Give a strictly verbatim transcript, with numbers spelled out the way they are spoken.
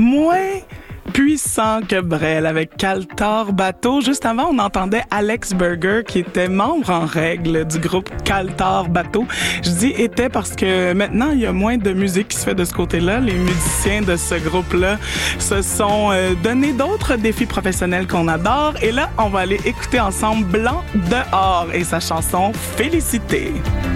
moins puissant que Brel avec Kaltar Bateau. Juste avant, on entendait Alex Berger qui était membre en règle du groupe Kaltar Bateau. Je dis était parce que maintenant, il y a moins de musique qui se fait de ce côté-là. Les musiciens de ce groupe-là se sont euh, donné d'autres défis professionnels qu'on adore. Et là, on va aller écouter ensemble Blanc dehors et sa chanson Félicité.